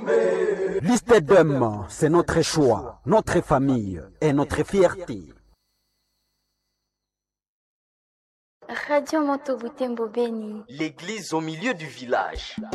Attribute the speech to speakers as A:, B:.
A: L'Istedum, c'est notre choix, notre famille et notre fierté.
B: Radio Moto Butembo Beni.
C: L'église au milieu du village.